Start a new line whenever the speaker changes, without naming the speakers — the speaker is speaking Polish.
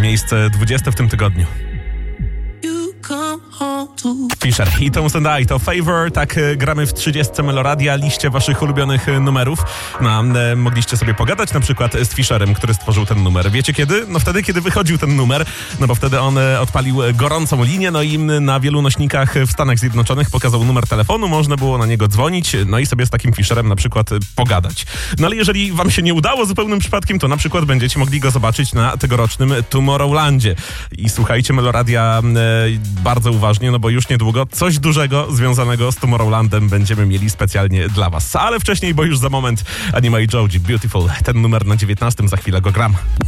miejsce 20 w tym tygodniu. Fisher i Tones and I to Favor, tak gramy w 30 Meloradia, liście waszych ulubionych numerów. Mogliście sobie pogadać na przykład z Fisherem, który stworzył ten numer. Wiecie kiedy? No wtedy, kiedy wychodził ten numer, no bo wtedy on odpalił gorącą linię, no i na wielu nośnikach w Stanach Zjednoczonych pokazał numer telefonu, można było na niego dzwonić, no i sobie z takim Fisherem na przykład pogadać. No ale jeżeli wam się nie udało zupełnym przypadkiem, to na przykład będziecie mogli go zobaczyć na tegorocznym Tomorrowlandzie. I słuchajcie Meloradia bardzo uważnie, no bo już niedługo coś dużego związanego z Tomorrowlandem będziemy mieli specjalnie dla was. Ale wcześniej, bo już za moment Anima i Joji, Beautiful. Ten numer na 19, za chwilę go gram.